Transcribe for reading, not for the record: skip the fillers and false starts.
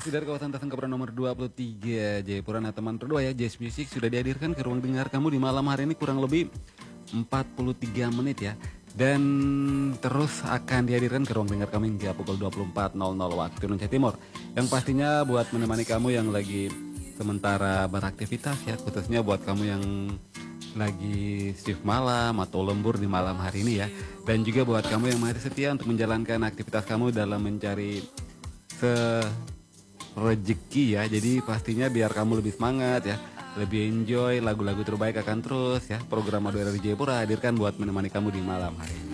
Masih dari kawasan Taseng Kepra nomor 23 Jayapura. Nah teman berdua ya, Jazz Music sudah dihadirkan ke ruang dengar kamu di malam hari ini kurang lebih 43 menit ya. Dan terus akan dihadirkan ke ruang dengar kami hingga pukul 24.00 waktu Indonesia Timur. Yang pastinya buat menemani kamu yang lagi sementara beraktivitas ya, khususnya buat kamu yang lagi shift malam atau lembur di malam hari ini ya. Dan juga buat kamu yang masih setia untuk menjalankan aktivitas kamu dalam mencari rezeki ya. Jadi pastinya biar kamu lebih semangat ya, lebih enjoy, lagu-lagu terbaik akan terus ya. Program Audio dari Jayapura hadirkan buat menemani kamu di malam hari ini.